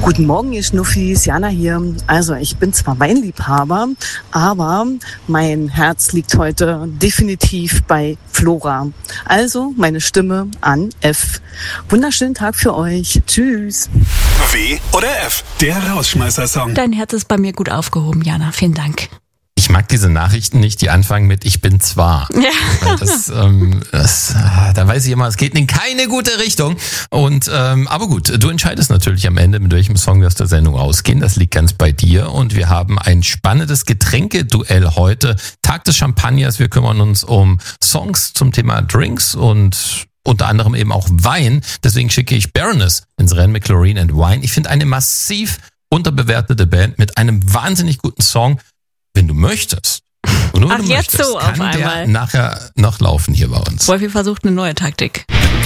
Guten Morgen, ihr Schnuffis, Jana hier. Also ich bin zwar Weinliebhaber, aber mein Herz liegt heute definitiv bei Flora. Also meine Stimme an F. Wunderschönen Tag für euch. Tschüss. W oder F, der Rausschmeißer-Song. Dein Herz ist bei mir gut aufgehoben, Jana. Vielen Dank. Ich mag diese Nachrichten nicht, die anfangen mit "Ich bin zwar". Ja. Da weiß ich immer, es geht in keine gute Richtung. Und aber gut, du entscheidest natürlich am Ende, mit welchem Song wir aus der Sendung rausgehen. Das liegt ganz bei dir. Und wir haben ein spannendes Getränkeduell heute. Tag des Champagners. Wir kümmern uns um Songs zum Thema Drinks und unter anderem eben auch Wein. Deswegen schicke ich Baroness ins Rennen mit Chlorine and Wine. Ich finde eine massiv unterbewertete Band mit einem wahnsinnig guten Song. Wenn du möchtest, und nur wenn du jetzt möchtest, so auf kann der einmal nachher noch laufen hier bei uns. Wolfi versucht eine neue Taktik.